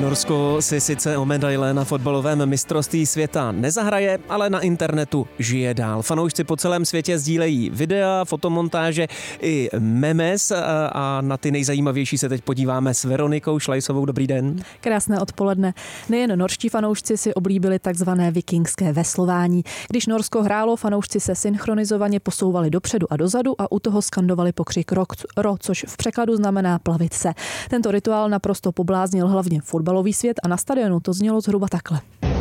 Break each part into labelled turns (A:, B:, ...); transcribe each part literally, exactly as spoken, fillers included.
A: Norsko si sice o medaile na fotbalovém mistrovství světa nezahraje, ale na internetu žije dál. Fanoušci po celém světě sdílejí videa, fotomontáže i memes a na ty nejzajímavější se teď podíváme s Veronikou Šlajsovou. Dobrý den.
B: Krásné odpoledne. Nejen norští fanoušci si oblíbili takzvané vikingské veslování. Když Norsko hrálo, fanoušci se synchronizovaně posouvali dopředu a dozadu a u toho skandovali pokřik ro, ro, což v překladu znamená plavit se. Tento rituál naprosto pobláznil hlavně fotbalový svět a na stadionu to znělo zhruba takhle.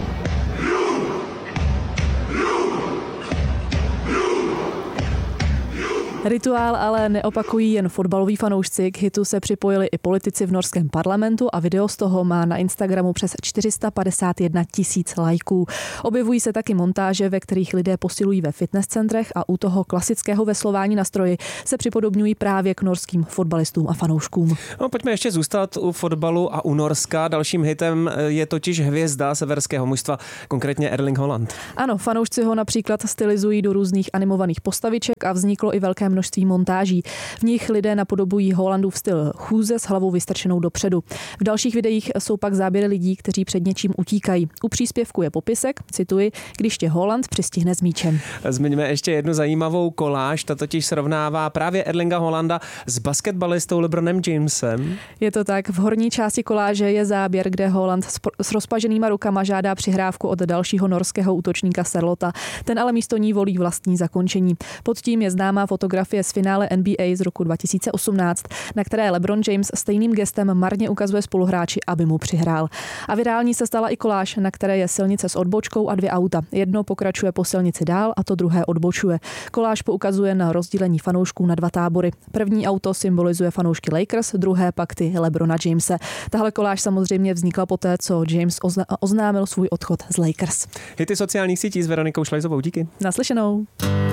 B: Rituál ale neopakují jen fotbaloví fanoušci, k hitu se připojili i politici v norském parlamentu a video z toho má na Instagramu přes čtyři sta padesát jedna tisíc lajků. Objevují se taky montáže, ve kterých lidé posilují ve fitness centrech a u toho klasického veslování na stroji se připodobňují právě k norským fotbalistům a fanouškům.
A: No, pojďme ještě zůstat u fotbalu a u Norska. Dalším hitem je totiž hvězda severského mužstva, konkrétně Erling Haaland.
B: Ano, fanoušci ho například stylizují do různých animovaných postaviček a vzniklo i velké množství montáží. V nich lidé napodobují Haalandův styl chůze s hlavou vystrčenou dopředu. V dalších videích jsou pak záběry lidí, kteří před něčím utíkají. U příspěvku je popisek, cituji, když tě Haaland přistihne s míčem.
A: Zmiňme ještě jednu zajímavou koláž, ta totiž srovnává právě Erlinga Haalanda s basketbalistou LeBronem Jamesem.
B: Je to tak, v horní části koláže je záběr, kde Haaland s rozpaženýma rukama žádá přihrávku od dalšího norského útočníka Charlotta. Ten ale místo ní volí vlastní zakončení. Pod tím je známá fotografie z finále N B A z roku dva tisíce osmnáct, na které LeBron James stejným gestem marně ukazuje spoluhráči, aby mu přihrál. A virální se stala i koláž, na které je silnice s odbočkou a dvě auta. Jedno pokračuje po silnici dál a to druhé odbočuje. Koláž poukazuje na rozdělení fanoušků na dva tábory. První auto symbolizuje fanoušky Lakers, druhé pak ty LeBrona Jamese. Tahle koláž samozřejmě vznikla poté, co James oznámil svůj odchod z Lakers.
A: Hity sociálních sítí s Veronikou Šlajzovou. Díky.
B: Naslyšenou.